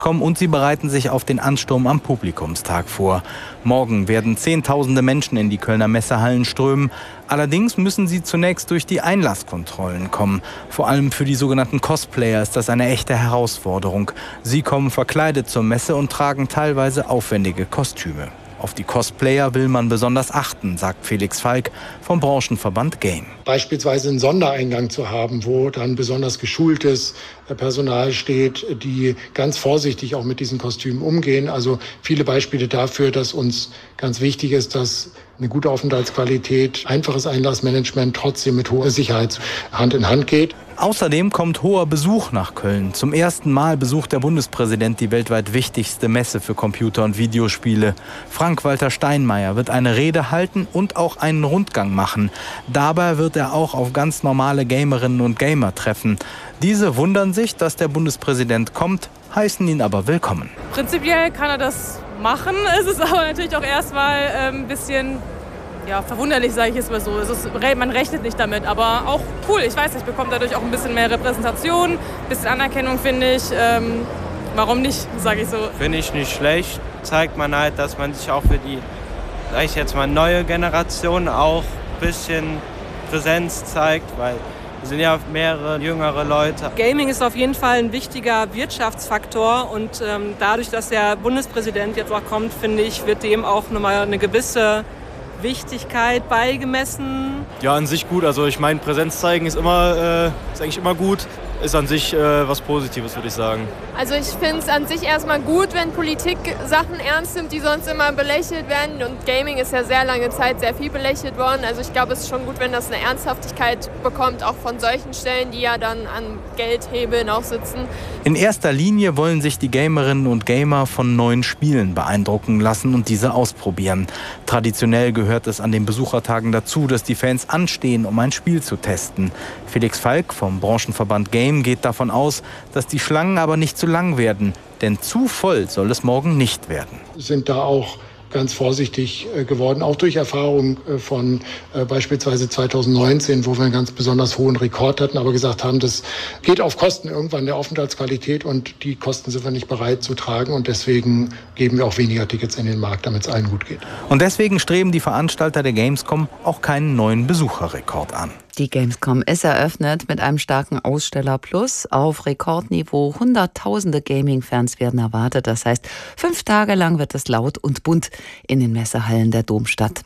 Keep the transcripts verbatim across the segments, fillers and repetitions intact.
Und sie bereiten sich auf den Ansturm am Publikumstag vor. Morgen werden Zehntausende Menschen in die Kölner Messehallen strömen. Allerdings müssen sie zunächst durch die Einlasskontrollen kommen. Vor allem für die sogenannten Cosplayer ist das eine echte Herausforderung. Sie kommen verkleidet zur Messe und tragen teilweise aufwendige Kostüme. Auf die Cosplayer will man besonders achten, sagt Felix Falk vom Branchenverband Game. Beispielsweise einen Sondereingang zu haben, wo dann besonders geschultes Personal steht, die ganz vorsichtig auch mit diesen Kostümen umgehen. Also viele Beispiele dafür, dass uns ganz wichtig ist, dass eine gute Aufenthaltsqualität, einfaches Einlassmanagement trotzdem mit hoher Sicherheit Hand in Hand geht. Außerdem kommt hoher Besuch nach Köln. Zum ersten Mal besucht der Bundespräsident die weltweit wichtigste Messe für Computer- und Videospiele. Frank-Walter Steinmeier wird eine Rede halten und auch einen Rundgang machen. Dabei wird er auch auf ganz normale Gamerinnen und Gamer treffen. Diese wundern sich, dass der Bundespräsident kommt, heißen ihn aber willkommen. Prinzipiell kann er das machen. Es ist aber natürlich auch erstmal ein bisschen ja, verwunderlich, sage ich jetzt mal so. Es ist, man rechnet nicht damit, aber auch cool. Ich weiß nicht, bekommt dadurch auch ein bisschen mehr Repräsentation, ein bisschen Anerkennung, finde ich. Ähm, warum nicht, sage ich so. Finde ich nicht schlecht. Zeigt man halt, dass man sich auch für die, sage ich jetzt mal, neue Generation auch ein bisschen Präsenz zeigt, weil es sind ja mehrere jüngere Leute. Gaming ist auf jeden Fall ein wichtiger Wirtschaftsfaktor und ähm, dadurch, dass der Bundespräsident jetzt auch kommt, finde ich, wird dem auch nochmal eine gewisse Wichtigkeit beigemessen. Ja, an sich gut. Also ich meine, Präsenz zeigen ist immer, äh, ist eigentlich immer gut. Ist an sich äh, was Positives, würde ich sagen. Also ich finde es an sich erstmal gut, wenn Politik Sachen ernst nimmt, die sonst immer belächelt werden. Und Gaming ist ja sehr lange Zeit sehr viel belächelt worden. Also ich glaube, es ist schon gut, wenn das eine Ernsthaftigkeit bekommt, auch von solchen Stellen, die ja dann an Geldhebeln auch sitzen. In erster Linie wollen sich die Gamerinnen und Gamer von neuen Spielen beeindrucken lassen und diese ausprobieren. Traditionell gehört es an den Besuchertagen dazu, dass die Fans anstehen, um ein Spiel zu testen. Felix Falk vom Branchenverband Game geht davon aus, dass die Schlangen aber nicht zu lang werden, denn zu voll soll es morgen nicht werden. Sind da auch ganz vorsichtig geworden, auch durch Erfahrung von äh, beispielsweise zweitausendneunzehn, wo wir einen ganz besonders hohen Rekord hatten, aber gesagt haben, das geht auf Kosten irgendwann der Aufenthaltsqualität und die Kosten sind wir nicht bereit zu tragen und deswegen geben wir auch weniger Tickets in den Markt, damit es allen gut geht. Und deswegen streben die Veranstalter der Gamescom auch keinen neuen Besucherrekord an. Die Gamescom ist eröffnet mit einem starken Aussteller-Plus auf Rekordniveau. Hunderttausende Gaming-Fans werden erwartet. Das heißt, fünf Tage lang wird es laut und bunt in den Messehallen der Domstadt.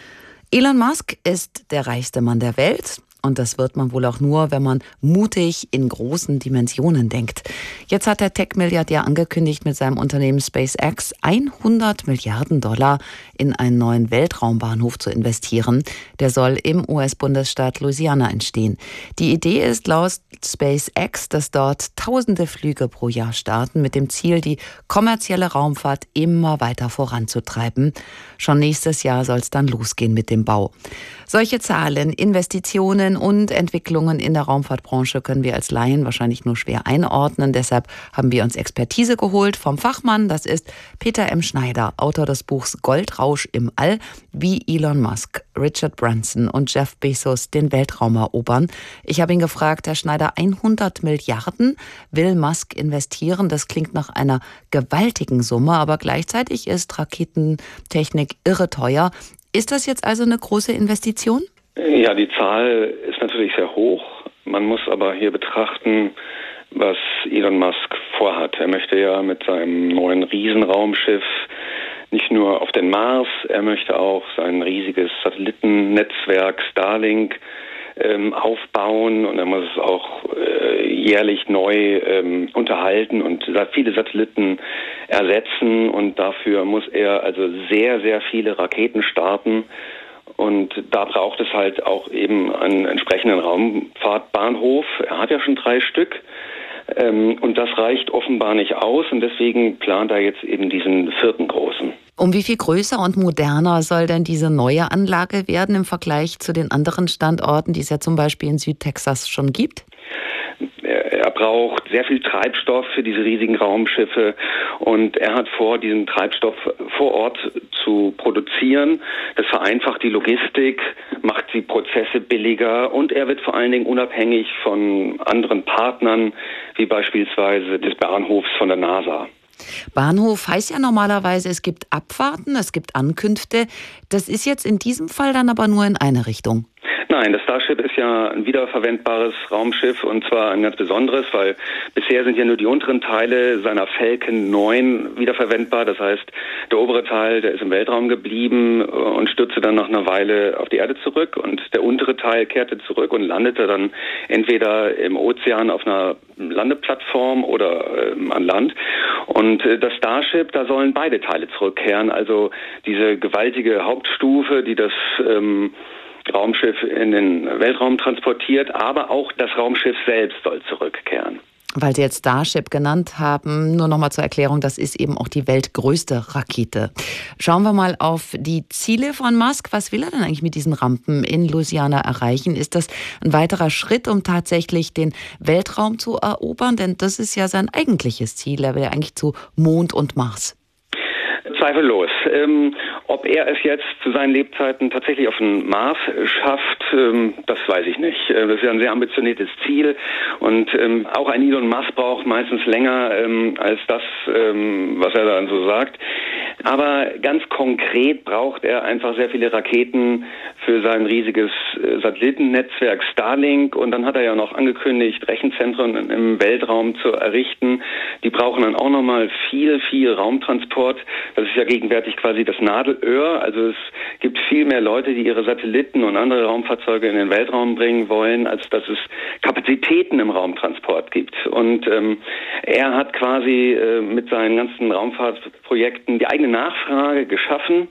Elon Musk ist der reichste Mann der Welt. Und das wird man wohl auch nur, wenn man mutig in großen Dimensionen denkt. Jetzt hat der Tech-Milliardär angekündigt, mit seinem Unternehmen SpaceX hundert Milliarden Dollar in einen neuen Weltraumbahnhof zu investieren. Der soll im U S-Bundesstaat Louisiana entstehen. Die Idee ist laut SpaceX, dass dort tausende Flüge pro Jahr starten, mit dem Ziel, die kommerzielle Raumfahrt immer weiter voranzutreiben. Schon nächstes Jahr soll es dann losgehen mit dem Bau. Solche Zahlen, Investitionen und Entwicklungen in der Raumfahrtbranche können wir als Laien wahrscheinlich nur schwer einordnen. Deshalb haben wir uns Expertise geholt vom Fachmann. Das ist Peter M. Schneider, Autor des Buchs Goldrausch im All, wie Elon Musk, Richard Branson und Jeff Bezos den Weltraum erobern. Ich habe ihn gefragt, Herr Schneider, hundert Milliarden will Musk investieren. Das klingt nach einer gewaltigen Summe, aber gleichzeitig ist Raketentechnik irre teuer. Ist das jetzt also eine große Investition? Ja, die Zahl ist natürlich sehr hoch. Man muss aber hier betrachten, was Elon Musk vorhat. Er möchte ja mit seinem neuen Riesenraumschiff nicht nur auf den Mars, er möchte auch sein riesiges Satellitennetzwerk Starlink ähm, aufbauen und er muss es auch äh, jährlich neu ähm, unterhalten und viele Satelliten ersetzen und dafür muss er also sehr, sehr viele Raketen starten. Und da braucht es halt auch eben einen entsprechenden Raumfahrtbahnhof. Er hat ja schon drei Stück. Ähm, und das reicht offenbar nicht aus. Und deswegen plant er jetzt eben diesen vierten großen. Um wie viel größer und moderner soll denn diese neue Anlage werden im Vergleich zu den anderen Standorten, die es ja zum Beispiel in Südtexas schon gibt? Er braucht sehr viel Treibstoff für diese riesigen Raumschiffe und er hat vor, diesen Treibstoff vor Ort zu produzieren. Das vereinfacht die Logistik, macht die Prozesse billiger und er wird vor allen Dingen unabhängig von anderen Partnern, wie beispielsweise des Bahnhofs von der NASA. Bahnhof heißt ja normalerweise, es gibt Abfahrten, es gibt Ankünfte. Das ist jetzt in diesem Fall dann aber nur in eine Richtung. Nein, das Starship ist ja ein wiederverwendbares Raumschiff und zwar ein ganz besonderes, weil bisher sind ja nur die unteren Teile seiner Falcon neun wiederverwendbar. Das heißt, der obere Teil, der ist im Weltraum geblieben und stürzte dann nach einer Weile auf die Erde zurück und der untere Teil kehrte zurück und landete dann entweder im Ozean auf einer Landeplattform oder ähm, an Land. Und äh, das Starship, da sollen beide Teile zurückkehren. Also diese gewaltige Hauptstufe, die das ähm, Raumschiff in den Weltraum transportiert, aber auch das Raumschiff selbst soll zurückkehren. Weil Sie jetzt Starship genannt haben, nur noch mal zur Erklärung, das ist eben auch die weltgrößte Rakete. Schauen wir mal auf die Ziele von Musk. Was will er denn eigentlich mit diesen Rampen in Louisiana erreichen? Ist das ein weiterer Schritt, um tatsächlich den Weltraum zu erobern? Denn das ist ja sein eigentliches Ziel. Er will ja eigentlich zu Mond und Mars. Zweifellos. Ähm, ob er es jetzt zu seinen Lebzeiten tatsächlich auf den Mars schafft, ähm, das weiß ich nicht. Das ist ja ein sehr ambitioniertes Ziel und ähm, auch ein Elon Musk braucht meistens länger ähm, als das, ähm, was er dann so sagt. Aber ganz konkret braucht er einfach sehr viele Raketen für sein riesiges äh, Satellitennetzwerk Starlink und dann hat er ja noch angekündigt, Rechenzentren im Weltraum zu errichten. Die brauchen dann auch nochmal viel, viel Raumtransport. Das ist ja gegenwärtig quasi das Nadelöhr. Also es gibt viel mehr Leute, die ihre Satelliten und andere Raumfahrzeuge in den Weltraum bringen wollen, als dass es Kapazitäten im Raumtransport gibt. Und ähm, er hat quasi äh, mit seinen ganzen Raumfahrtprojekten die eigene Nachfrage geschaffen.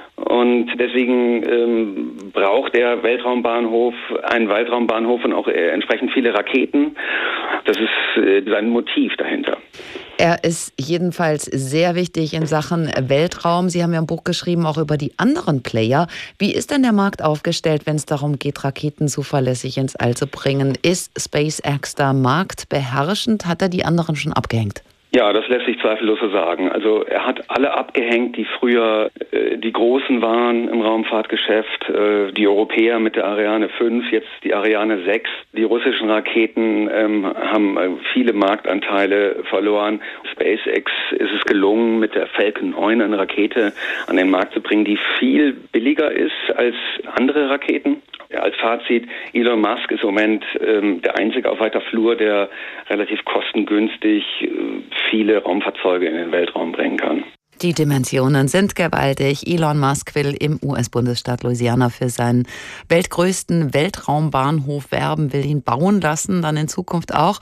Und deswegen ähm, braucht der Weltraumbahnhof einen Weltraumbahnhof und auch äh, entsprechend viele Raketen. Das ist äh, sein Motiv dahinter. Er ist jedenfalls sehr wichtig in Sachen Weltraum. Sie haben ja ein Buch geschrieben, auch über die anderen Player. Wie ist denn der Markt aufgestellt, wenn es darum geht, Raketen zuverlässig ins All zu bringen? Ist SpaceX da marktbeherrschend? Hat er die anderen schon abgehängt? Ja, das lässt sich zweifellos so sagen. Also er hat alle abgehängt, die früher äh, die Großen waren im Raumfahrtgeschäft. Äh, die Europäer mit der Ariane fünf, jetzt die Ariane sechs. Die russischen Raketen ähm, haben äh, viele Marktanteile verloren. SpaceX ist es gelungen, mit der Falcon neun eine Rakete an den Markt zu bringen, die viel billiger ist als andere Raketen. Ja, als Fazit, Elon Musk ist im Moment ähm, der einzige auf weiter Flur, der relativ kostengünstig äh, viele Raumfahrzeuge in den Weltraum bringen kann. Die Dimensionen sind gewaltig. Elon Musk will im U S-Bundesstaat Louisiana für seinen weltgrößten Weltraumbahnhof werben, will ihn bauen lassen, dann in Zukunft auch.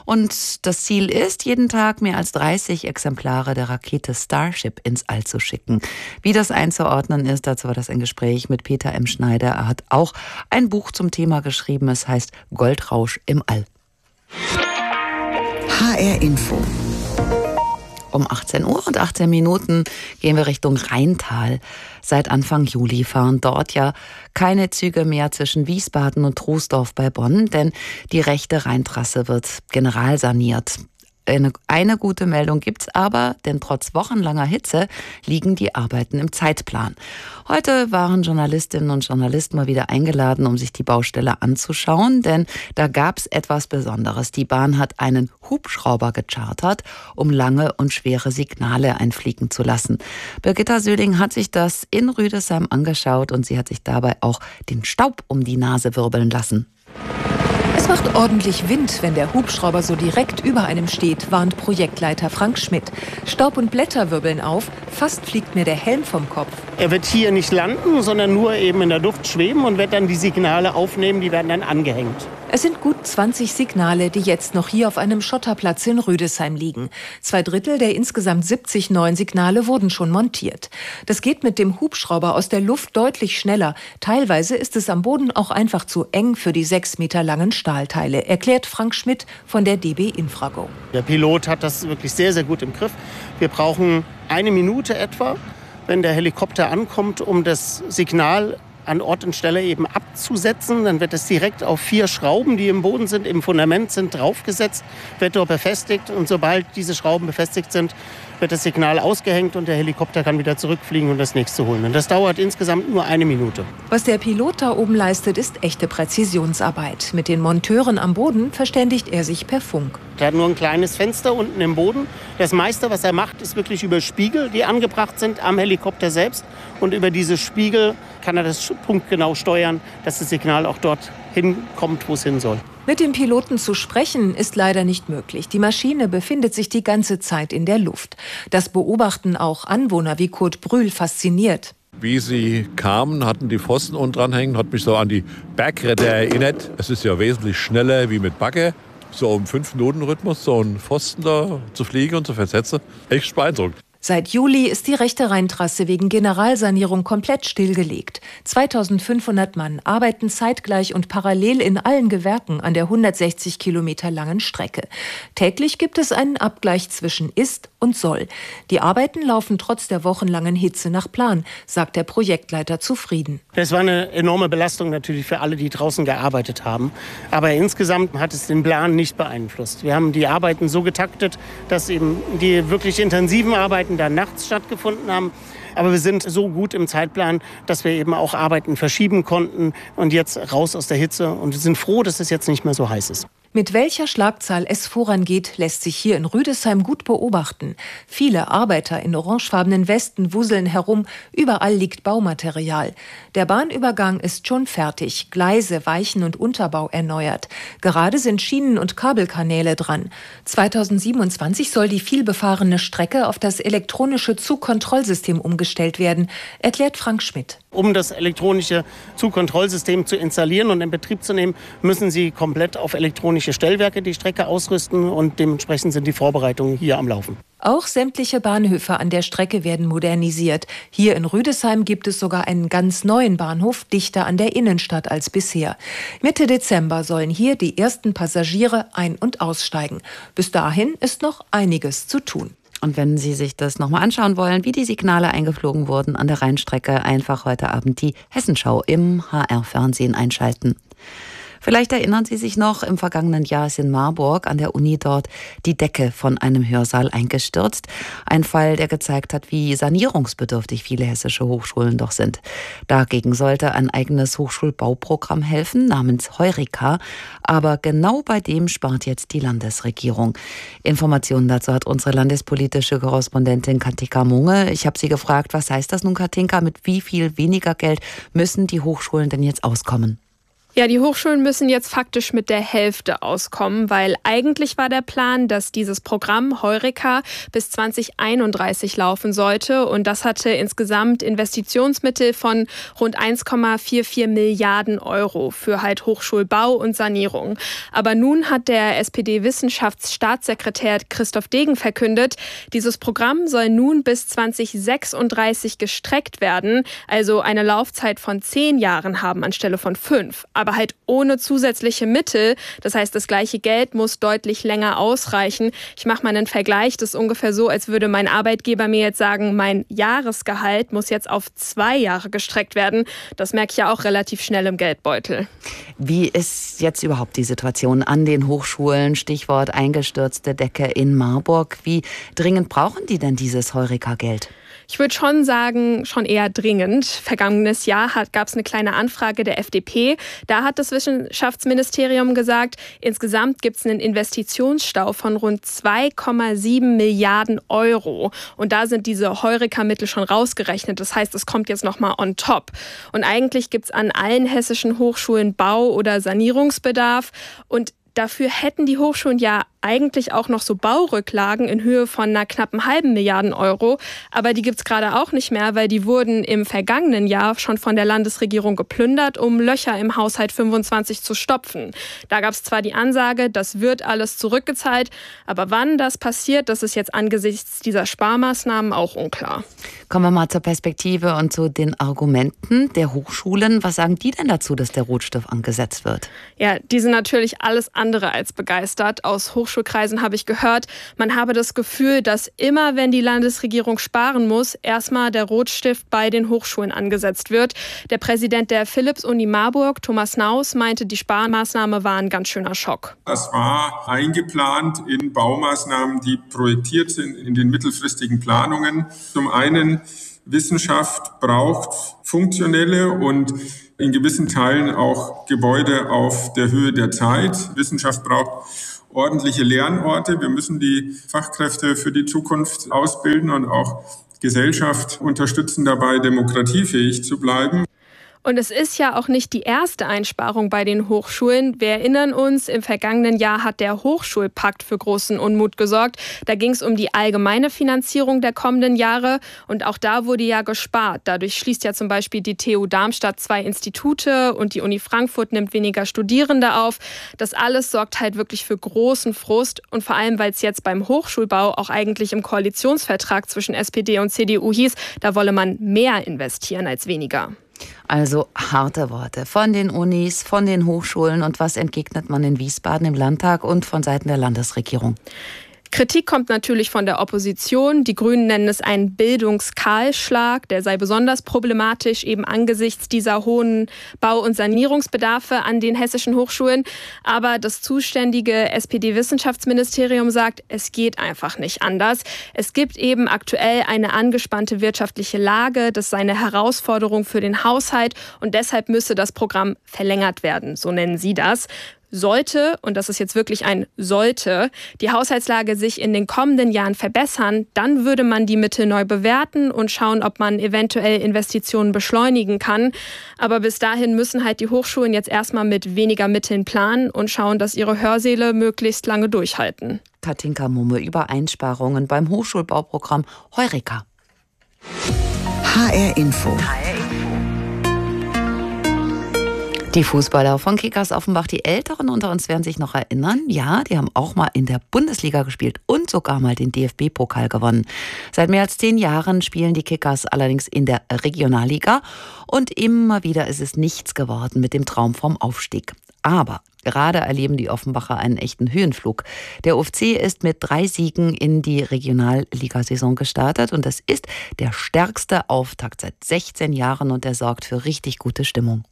Und das Ziel ist, jeden Tag mehr als dreißig Exemplare der Rakete Starship ins All zu schicken. Wie das einzuordnen ist, dazu war das ein Gespräch mit Peter M. Schneider. Er hat auch ein Buch zum Thema geschrieben. Es heißt Goldrausch im All. H R Info. Um achtzehn Uhr und achtzehn Minuten gehen wir Richtung Rheintal. Seit Anfang Juli fahren dort ja keine Züge mehr zwischen Wiesbaden und Troisdorf bei Bonn, denn die rechte Rheintrasse wird generalsaniert. Eine, eine gute Meldung gibt's aber, denn trotz wochenlanger Hitze liegen die Arbeiten im Zeitplan. Heute waren Journalistinnen und Journalisten mal wieder eingeladen, um sich die Baustelle anzuschauen, denn da gab's etwas Besonderes. Die Bahn hat einen Hubschrauber gechartert, um lange und schwere Signale einfliegen zu lassen. Birgitta Söhling hat sich das in Rüdesheim angeschaut und sie hat sich dabei auch den Staub um die Nase wirbeln lassen. Es macht ordentlich Wind, wenn der Hubschrauber so direkt über einem steht, warnt Projektleiter Frank Schmidt. Staub und Blätter wirbeln auf, fast fliegt mir der Helm vom Kopf. Er wird hier nicht landen, sondern nur eben in der Luft schweben und wird dann die Signale aufnehmen, die werden dann angehängt. Es sind gut zwanzig Signale, die jetzt noch hier auf einem Schotterplatz in Rüdesheim liegen. Zwei Drittel der insgesamt siebzig neuen Signale wurden schon montiert. Das geht mit dem Hubschrauber aus der Luft deutlich schneller. Teilweise ist es am Boden auch einfach zu eng für die sechs Meter langen Stahlteile, erklärt Frank Schmidt von der D B Infrago. Der Pilot hat das wirklich sehr, sehr gut im Griff. Wir brauchen eine Minute etwa, wenn der Helikopter ankommt, um das Signal an Ort und Stelle eben abzusetzen. Dann wird es direkt auf vier Schrauben, die im Boden sind, im Fundament sind, draufgesetzt, wird dort befestigt. Und sobald diese Schrauben befestigt sind, wird das Signal ausgehängt und der Helikopter kann wieder zurückfliegen und das nächste holen. Und das dauert insgesamt nur eine Minute. Was der Pilot da oben leistet, ist echte Präzisionsarbeit. Mit den Monteuren am Boden verständigt er sich per Funk. Er hat nur ein kleines Fenster unten im Boden. Das meiste, was er macht, ist wirklich über Spiegel, die angebracht sind am Helikopter selbst. Und über diese Spiegel kann er das punktgenau steuern, dass das Signal auch dort hinkommt, wo es hin soll. Mit dem Piloten zu sprechen ist leider nicht möglich. Die Maschine befindet sich die ganze Zeit in der Luft. Das beobachten auch Anwohner wie Kurt Brühl fasziniert. Wie sie kamen, hatten die Pfosten unten dranhängen, hat mich so an die Bergretter erinnert. Es ist ja wesentlich schneller wie mit Bagger. So im fünf Minuten Rhythmus so einen Pfosten da zu fliegen und zu versetzen. Echt beeindruckend. Seit Juli ist die rechte Rheintrasse wegen Generalsanierung komplett stillgelegt. zweitausendfünfhundert Mann arbeiten zeitgleich und parallel in allen Gewerken an der hundertsechzig Kilometer langen Strecke. Täglich gibt es einen Abgleich zwischen Ist und Soll. Die Arbeiten laufen trotz der wochenlangen Hitze nach Plan, sagt der Projektleiter zufrieden. Das war eine enorme Belastung natürlich für alle, die draußen gearbeitet haben. Aber insgesamt hat es den Plan nicht beeinflusst. Wir haben die Arbeiten so getaktet, dass eben die wirklich intensiven Arbeiten da nachts stattgefunden haben. Aber wir sind so gut im Zeitplan, dass wir eben auch Arbeiten verschieben konnten und jetzt raus aus der Hitze. Und wir sind froh, dass es jetzt nicht mehr so heiß ist. Mit welcher Schlagzahl es vorangeht, lässt sich hier in Rüdesheim gut beobachten. Viele Arbeiter in orangefarbenen Westen wuseln herum, überall liegt Baumaterial. Der Bahnübergang ist schon fertig, Gleise, Weichen und Unterbau erneuert. Gerade sind Schienen- und Kabelkanäle dran. zweitausendsiebenundzwanzig soll die vielbefahrene Strecke auf das elektronische Zugkontrollsystem umgestellt werden, erklärt Frank Schmidt. Um das elektronische Zugkontrollsystem zu installieren und in Betrieb zu nehmen, müssen Sie komplett auf elektronische Stellwerke die Strecke ausrüsten und dementsprechend sind die Vorbereitungen hier am Laufen. Auch sämtliche Bahnhöfe an der Strecke werden modernisiert. Hier in Rüdesheim gibt es sogar einen ganz neuen Bahnhof, dichter an der Innenstadt als bisher. Mitte Dezember sollen hier die ersten Passagiere ein- und aussteigen. Bis dahin ist noch einiges zu tun. Und wenn Sie sich das nochmal anschauen wollen, wie die Signale eingeflogen wurden an der Rheinstrecke, einfach heute Abend die Hessenschau im H R-Fernsehen einschalten. Vielleicht erinnern Sie sich noch, im vergangenen Jahr ist in Marburg an der Uni dort die Decke von einem Hörsaal eingestürzt. Ein Fall, der gezeigt hat, wie sanierungsbedürftig viele hessische Hochschulen doch sind. Dagegen sollte ein eigenes Hochschulbauprogramm helfen, namens Heureka. Aber genau bei dem spart jetzt die Landesregierung. Informationen dazu hat unsere landespolitische Korrespondentin Katinka Munge. Ich habe sie gefragt, was heißt das nun, Katinka? Mit wie viel weniger Geld müssen die Hochschulen denn jetzt auskommen? Ja, die Hochschulen müssen jetzt faktisch mit der Hälfte auskommen, weil eigentlich war der Plan, dass dieses Programm Heureka bis zwanzig einunddreißig laufen sollte. Und das hatte insgesamt Investitionsmittel von rund eins Komma vierundvierzig Milliarden Euro für halt Hochschulbau und Sanierung. Aber nun hat der S P D-Wissenschaftsstaatssekretär Christoph Degen verkündet, dieses Programm soll nun bis zwanzig sechsunddreißig gestreckt werden, also eine Laufzeit von zehn Jahren haben anstelle von fünf. Aber halt ohne zusätzliche Mittel. Das heißt, das gleiche Geld muss deutlich länger ausreichen. Ich mache mal einen Vergleich. Das ist ungefähr so, als würde mein Arbeitgeber mir jetzt sagen, mein Jahresgehalt muss jetzt auf zwei Jahre gestreckt werden. Das merke ich ja auch relativ schnell im Geldbeutel. Wie ist jetzt überhaupt die Situation an den Hochschulen? Stichwort eingestürzte Decke in Marburg. Wie dringend brauchen die denn dieses Heureka-Geld? Ich würde schon sagen, schon eher dringend. Vergangenes Jahr gab es eine kleine Anfrage der F D P. Da hat das Wissenschaftsministerium gesagt, insgesamt gibt es einen Investitionsstau von rund zwei Komma sieben Milliarden Euro. Und da sind diese Heureka-Mittel schon rausgerechnet. Das heißt, es kommt jetzt nochmal on top. Und eigentlich gibt es an allen hessischen Hochschulen Bau- oder Sanierungsbedarf. Und dafür hätten die Hochschulen ja eigentlich auch noch so Baurücklagen in Höhe von einer knappen halben Milliarden Euro. Aber die gibt's gerade auch nicht mehr, weil die wurden im vergangenen Jahr schon von der Landesregierung geplündert, um Löcher im Haushalt fünfundzwanzig zu stopfen. Da gab's zwar die Ansage, das wird alles zurückgezahlt, aber wann das passiert, das ist jetzt angesichts dieser Sparmaßnahmen auch unklar. Kommen wir mal zur Perspektive und zu den Argumenten der Hochschulen. Was sagen die denn dazu, dass der Rotstift angesetzt wird? Ja, die sind natürlich alles andere als begeistert. Aus Hochschulen Hochschulkreisen habe ich gehört, man habe das Gefühl, dass immer, wenn die Landesregierung sparen muss, erstmal der Rotstift bei den Hochschulen angesetzt wird. Der Präsident der Philipps-Uni Marburg, Thomas Naus, meinte, die Sparmaßnahme war ein ganz schöner Schock. Das war eingeplant in Baumaßnahmen, die projektiert sind in den mittelfristigen Planungen. Zum einen, Wissenschaft braucht funktionelle und in gewissen Teilen auch Gebäude auf der Höhe der Zeit. Wissenschaft braucht ordentliche Lernorte. Wir müssen die Fachkräfte für die Zukunft ausbilden und auch Gesellschaft unterstützen dabei, demokratiefähig zu bleiben. Und es ist ja auch nicht die erste Einsparung bei den Hochschulen. Wir erinnern uns, im vergangenen Jahr hat der Hochschulpakt für großen Unmut gesorgt. Da ging es um die allgemeine Finanzierung der kommenden Jahre. Und auch da wurde ja gespart. Dadurch schließt ja zum Beispiel die T U Darmstadt zwei Institute und die Uni Frankfurt nimmt weniger Studierende auf. Das alles sorgt halt wirklich für großen Frust. Und vor allem, weil es jetzt beim Hochschulbau auch eigentlich im Koalitionsvertrag zwischen S P D und C D U hieß, da wolle man mehr investieren als weniger. Also harte Worte von den Unis, von den Hochschulen. Und was entgegnet man in Wiesbaden im Landtag und von Seiten der Landesregierung? Kritik kommt natürlich von der Opposition. Die Grünen nennen es einen Bildungskahlschlag. Der sei besonders problematisch, eben angesichts dieser hohen Bau- und Sanierungsbedarfe an den hessischen Hochschulen. Aber das zuständige S P D-Wissenschaftsministerium sagt, es geht einfach nicht anders. Es gibt eben aktuell eine angespannte wirtschaftliche Lage. Das sei eine Herausforderung für den Haushalt und deshalb müsse das Programm verlängert werden. So nennen sie das. Sollte, und das ist jetzt wirklich ein sollte, die Haushaltslage sich in den kommenden Jahren verbessern, dann würde man die Mittel neu bewerten und schauen, ob man eventuell Investitionen beschleunigen kann. Aber bis dahin müssen halt die Hochschulen jetzt erstmal mit weniger Mitteln planen und schauen, dass ihre Hörsäle möglichst lange durchhalten. Katinka Mumme über Einsparungen beim Hochschulbauprogramm Heureka. H R Info. Die Fußballer von Kickers Offenbach, die Älteren unter uns werden sich noch erinnern. Ja, die haben auch mal in der Bundesliga gespielt und sogar mal den D F B-Pokal gewonnen. Seit mehr als zehn Jahren spielen die Kickers allerdings in der Regionalliga. Und immer wieder ist es nichts geworden mit dem Traum vom Aufstieg. Aber gerade erleben die Offenbacher einen echten Höhenflug. Der O F C ist mit drei Siegen in die Regionalligasaison gestartet. Und das ist der stärkste Auftakt seit sechzehn Jahren und der sorgt für richtig gute Stimmung.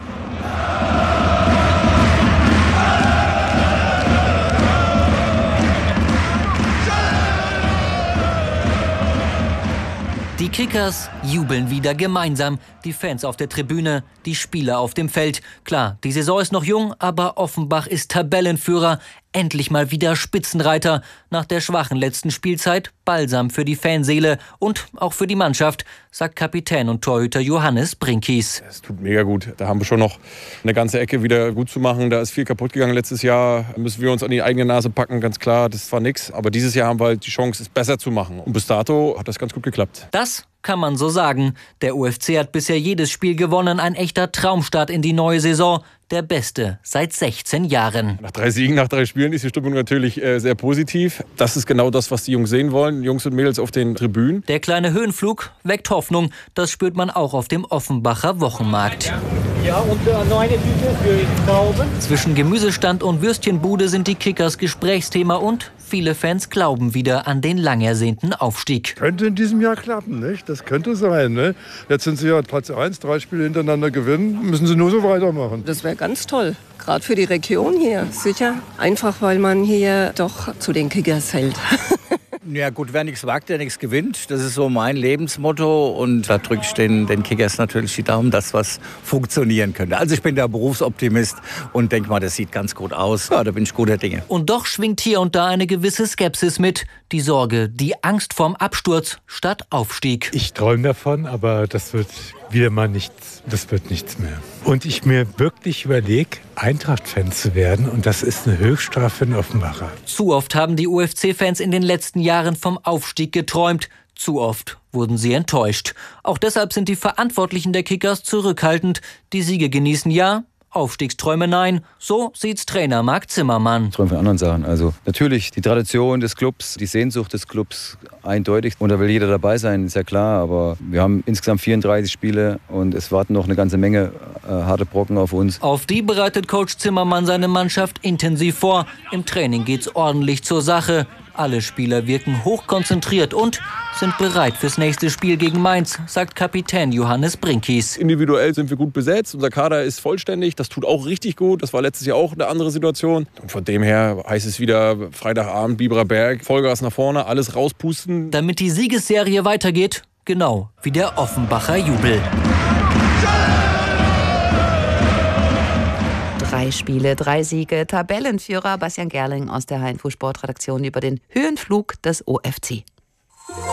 Die Kickers jubeln wieder gemeinsam. Die Fans auf der Tribüne, die Spieler auf dem Feld. Klar, die Saison ist noch jung, aber Offenbach ist Tabellenführer. Endlich mal wieder Spitzenreiter. Nach der schwachen letzten Spielzeit Balsam für die Fanseele und auch für die Mannschaft, sagt Kapitän und Torhüter Johannes Brinkies. Es tut mega gut. Da haben wir schon noch eine ganze Ecke wieder gut zu machen. Da ist viel kaputt gegangen letztes Jahr. Da müssen wir uns an die eigene Nase packen, ganz klar. Das war nix. Aber dieses Jahr haben wir halt die Chance, es besser zu machen. Und bis dato hat das ganz gut geklappt. Das kann man so sagen. Der O F C hat bisher jedes Spiel gewonnen. Ein echter Traumstart in die neue Saison. Der beste seit sechzehn Jahren. Nach drei Siegen, nach drei Spielen ist die Stimmung natürlich äh, sehr positiv. Das ist genau das, was die Jungs sehen wollen. Jungs und Mädels auf den Tribünen. Der kleine Höhenflug weckt Hoffnung. Das spürt man auch auf dem Offenbacher Wochenmarkt. Ja, und äh, noch eine Tüte für Trauben. Zwischen Gemüsestand und Würstchenbude sind die Kickers Gesprächsthema und viele Fans glauben wieder an den lang ersehnten Aufstieg. Könnte in diesem Jahr klappen, nicht? Das könnte sein, ne? Jetzt sind sie ja Platz eins, drei Spiele hintereinander gewinnen, müssen sie nur so weitermachen. Das wäre ganz toll, gerade für die Region hier, sicher. Einfach, weil man hier doch zu den Kickers hält. Ja gut, wer nichts wagt, der nichts gewinnt. Das ist so mein Lebensmotto und da drücke ich den, den Kickers natürlich die Daumen, dass was funktionieren könnte. Also ich bin der Berufsoptimist und denke mal, das sieht ganz gut aus. Ja, da bin ich guter Dinge. Und doch schwingt hier und da eine gewisse Skepsis mit. Die Sorge, die Angst vorm Absturz statt Aufstieg. Ich träume davon, aber das wird wieder mal nichts. Das wird nichts mehr. Und ich mir wirklich überlege, Eintracht-Fan zu werden und das ist eine Höchststrafe für einen Offenbacher. Zu oft haben die O F C-Fans in den letzten Jahren vom Aufstieg geträumt. Zu oft wurden sie enttäuscht. Auch deshalb sind die Verantwortlichen der Kickers zurückhaltend. Die Siege genießen ja, Aufstiegsträume nein. So sieht's Trainer Marc Zimmermann. Träumen von anderen Sachen. Also natürlich die Tradition des Clubs, die Sehnsucht des Clubs eindeutig. Und da will jeder dabei sein, ist ja klar. Aber wir haben insgesamt vierunddreißig Spiele und es warten noch eine ganze Menge äh, harte Brocken auf uns. Auf die bereitet Coach Zimmermann seine Mannschaft intensiv vor. Im Training geht's ordentlich zur Sache. Alle Spieler wirken hochkonzentriert und sind bereit fürs nächste Spiel gegen Mainz, sagt Kapitän Johannes Brinkies. Individuell sind wir gut besetzt, unser Kader ist vollständig, das tut auch richtig gut. Das war letztes Jahr auch eine andere Situation. Und von dem her heißt es wieder Freitagabend, Biberer Berg, Vollgas nach vorne, alles rauspusten. Damit die Siegesserie weitergeht, genau wie der Offenbacher Jubel. Drei Spiele, drei Siege. Tabellenführer Bastian Gerling aus der H Info Sportredaktion über den Höhenflug des O F C.